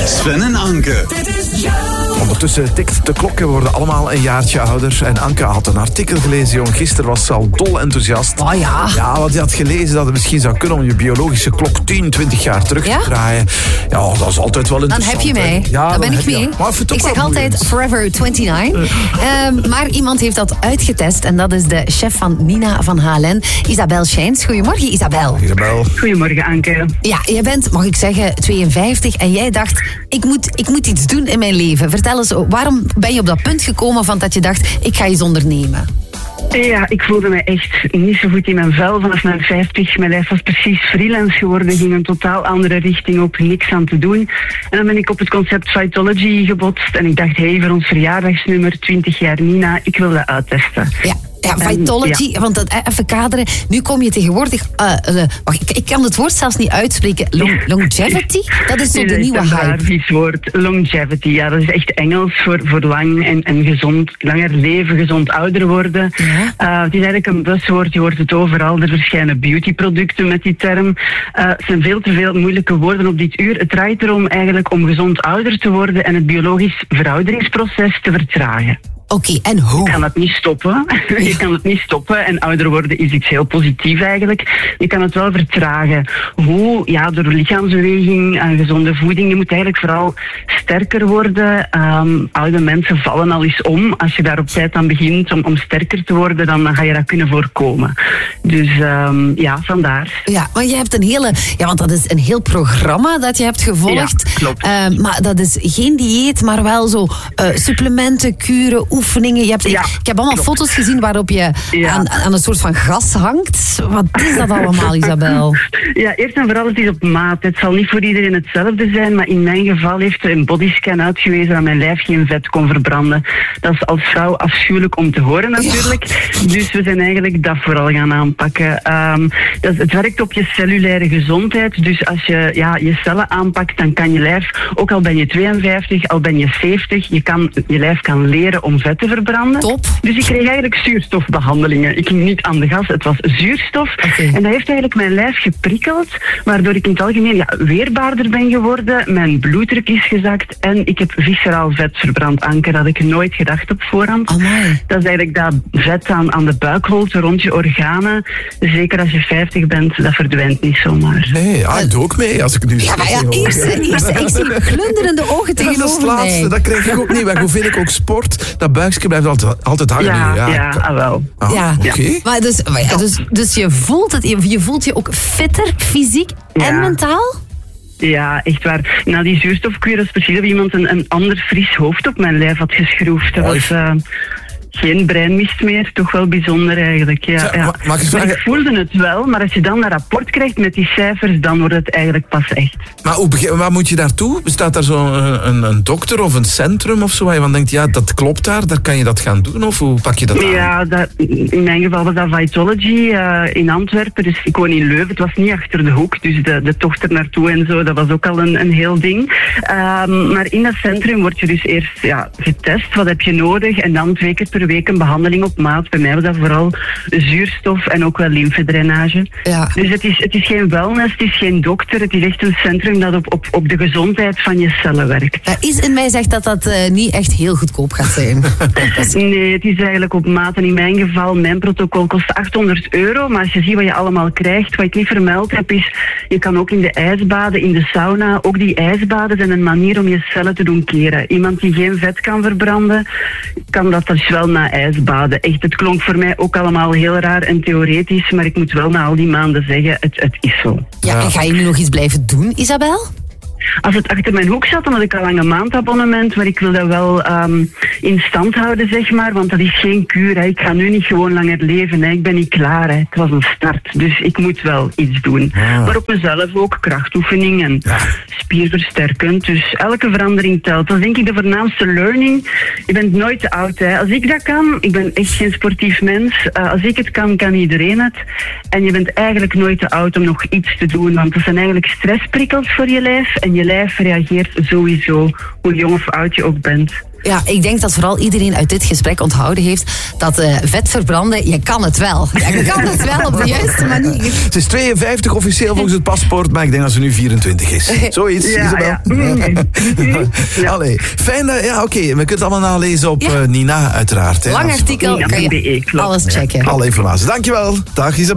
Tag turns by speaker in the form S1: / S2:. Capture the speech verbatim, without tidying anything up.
S1: Sven en Anke.
S2: Ondertussen tikt de klok en we worden allemaal een jaartje ouder. En Anke had een artikel gelezen, jong. Gisteren was ze al dol enthousiast.
S3: Oh ja.
S2: Ja, want je had gelezen dat het misschien zou kunnen om je biologische klok tien, twintig jaar terug
S3: Ja?
S2: te draaien. Ja, dat is altijd wel
S3: Dan
S2: interessant.
S3: heb je mij.
S2: hè. Ja,
S3: dan ben
S2: dan
S3: ik
S2: heb je-
S3: mee.
S2: Maar vind het
S3: Ik
S2: ook
S3: zeg
S2: wel
S3: altijd
S2: boeiend.
S3: Forever eenentwintig. um, maar iemand heeft dat uitgetest en dat is de chef van Nina van H L N, Isabel Schijns. Goedemorgen, Isabel.
S2: Isabel.
S4: Goedemorgen, Anke.
S3: Ja, jij bent, mag ik zeggen, tweeënvijftig en jij dacht, ik moet, ik moet iets doen in mijn leven. Vertel eens, waarom ben je op dat punt gekomen van dat je dacht, ik ga iets ondernemen?
S4: Ja, ik voelde me echt niet zo goed in mijn vel vanaf mijn vijftig. Mijn lijf was precies freelance geworden, ging een totaal andere richting op, niks aan te doen. En dan ben ik op het concept Vitology gebotst en ik dacht, hé, hey, voor ons verjaardagsnummer, twintig jaar Nina, ik wil dat uittesten.
S3: Ja. Ja,
S4: En,
S3: Vitology,
S4: ja.
S3: want dat, eh, even kaderen. Nu kom je tegenwoordig... Uh, uh, wacht, ik, ik kan het woord zelfs niet uitspreken. Long, longevity? Dat is zo de nieuwe
S4: een
S3: hype.
S4: raar vies woord. Longevity, ja, dat is echt Engels voor, voor lang en, en gezond, langer leven, gezond ouder worden.
S3: Ja.
S4: Uh, het is eigenlijk een buzzwoord, je hoort het overal. Er verschijnen beautyproducten met die term. Uh, het zijn veel te veel moeilijke woorden op dit uur. Het draait erom eigenlijk om gezond ouder te worden en het biologisch verouderingsproces te vertragen.
S3: Oké, okay, en hoe?
S4: Je kan het niet stoppen. Je kan het niet stoppen. En ouder worden is iets heel positiefs eigenlijk. Je kan het wel vertragen. Hoe? Ja, door lichaamsbeweging en gezonde voeding. Je moet eigenlijk vooral sterker worden. Um, oude mensen vallen al eens om. Als je daar op tijd aan begint om, om sterker te worden, dan ga je dat kunnen voorkomen. Dus um, ja, vandaar.
S3: Ja, maar je hebt een hele... Ja, want dat is een heel programma dat je hebt gevolgd.
S4: Ja, klopt.
S3: Uh, maar dat is geen dieet, maar wel zo uh, supplementen, kuren, oefeningen. Je hebt,
S4: Ja,
S3: ik heb allemaal
S4: klopt.
S3: foto's gezien waarop je
S4: Ja.
S3: aan, aan een soort van gas hangt. Wat is dat allemaal, Isabel?
S4: Ja, eerst en vooral, het is op maat. Het zal niet voor iedereen hetzelfde zijn, maar in mijn geval heeft een bodyscan uitgewezen dat mijn lijf geen vet kon verbranden. Dat is als vrouw afschuwelijk om te horen natuurlijk. Ja. Dus we zijn eigenlijk dat vooral gaan aanpakken. Um, dat, het werkt op je cellulaire gezondheid. Dus als je ja, je cellen aanpakt, dan kan je lijf, ook al ben je tweeënvijftig, al ben je zeventig, je, kan, je lijf kan leren om vet te verbranden.
S3: Top.
S4: Dus ik kreeg eigenlijk zuurstofbehandelingen. Ik ging niet aan de gas, het was zuurstof.
S3: Okay.
S4: En dat heeft eigenlijk mijn lijf geprikkeld, waardoor ik in het algemeen ja, weerbaarder ben geworden. Mijn bloeddruk is gezakt en ik heb visceraal vet verbrand, Anke. Dat had ik nooit gedacht op voorhand.
S3: Amai.
S4: Dat is eigenlijk dat vet aan, aan de buikholte, rond je organen. Zeker als je vijftig bent, dat verdwijnt niet zomaar.
S2: Nee, ja, ik doe ook mee als ik nu
S3: Ja, maar ja, eerst, eerst ik zie glunderende ogen
S2: Dat is
S3: tegenover
S2: het laatste,
S3: mij.
S2: dat krijg ik ook niet. Maar hoe vind ik ook sport? Dat buikje blijft altijd, altijd hangen.
S4: Ja,
S2: nu.
S4: ja,
S2: ja.
S4: ah, wel.
S2: Ah,
S3: Ja.
S2: Oké.
S3: Maar dus, maar ja, dus, dus je voelt het, je, je voelt je ook fitter, fysiek en
S4: Ja.
S3: mentaal?
S4: Ja, echt waar. Na die zuurstofkuur, dat is precies of iemand een, een ander fris hoofd op mijn lijf had geschroefd. Dat
S2: Mooi.
S4: was uh, geen breinmist meer. Toch wel bijzonder eigenlijk. Ja,
S2: Zeg,
S4: ja.
S2: ma- mag ik eens
S4: Maar
S2: vragen-
S4: ik voelde het wel, maar als je dan een rapport krijgt met die cijfers, dan wordt het eigenlijk pas echt.
S2: Maar hoe begin, waar moet je daartoe? Bestaat daar zo'n een, een dokter of een centrum of zo? Waar je van denkt, ja, dat klopt daar, daar kan je dat gaan doen? Of hoe pak je dat aan?
S4: Ja, dat, in mijn geval was dat Vitology uh, in Antwerpen. Dus ik woon in Leuven. Het was niet achter de hoek. Dus de, de tocht er naartoe en zo, dat was ook al een, een heel ding. Um, maar in dat centrum word je dus eerst ja, getest. Wat heb je nodig? En dan twee keer per week een behandeling op maat. Bij mij was dat vooral zuurstof en ook wel lymfedrainage.
S3: Ja.
S4: Dus het is, het is geen wellness, het is geen dokter. Het is echt een centrum dat op, op, op de gezondheid van je cellen werkt.
S3: Ja, iets in mij zegt dat dat uh, niet echt heel goedkoop gaat zijn.
S4: Nee, het is eigenlijk op maat. En in mijn geval, mijn protocol kost achthonderd euro. Maar als je ziet wat je allemaal krijgt, wat ik niet vermeld heb, is je kan ook in de ijsbaden, in de sauna. Ook die ijsbaden zijn een manier om je cellen te doen keren. Iemand die geen vet kan verbranden, kan dat dus wel na ijsbaden. Echt, het klonk voor mij ook allemaal heel raar en theoretisch. Maar ik moet wel na al die maanden zeggen, het, het is zo.
S3: Ja, en ga je nu nog iets blijven doen, Isabel?
S4: Als het achter mijn hoek zat, dan had ik al lang een maandabonnement, maar ik wil dat wel um, in stand houden, zeg maar, want dat is geen kuur. Hè. Ik ga nu niet gewoon langer leven, hè. Ik ben niet klaar. Hè. Het was een start, dus ik moet wel iets doen.
S2: Ah.
S4: Maar op mezelf ook, krachtoefening en
S2: Ja.
S4: spierversterkend. Dus elke verandering telt. Dat is denk ik de voornaamste learning. Je bent nooit te oud. Hè. Als ik dat kan, ik ben echt geen sportief mens. Uh, als ik het kan, kan iedereen het. En je bent eigenlijk nooit te oud om nog iets te doen, want dat zijn eigenlijk stressprikkels voor je lijf. En je lijf reageert sowieso, hoe jong of oud je ook bent.
S3: Ja, ik denk dat vooral iedereen uit dit gesprek onthouden heeft dat uh, vet verbranden, je kan het wel. Je kan het wel op de juiste manier.
S2: Ze is tweeënvijftig officieel volgens het paspoort, maar ik denk dat ze nu vierentwintig is. Zoiets,
S4: Ja,
S2: Isabel.
S4: ja. Mm. Ja.
S2: Allee, fijn dat, ja oké, we kunnen het allemaal nalezen op
S3: Ja.
S2: uh, Nina uiteraard. Hè,
S3: Lang
S2: als-
S3: artikel,
S4: Ja,
S3: kan
S4: B E,
S3: je
S4: klopt.
S3: alles checken.
S2: Alle informatie. Dankjewel. Dag Isabel.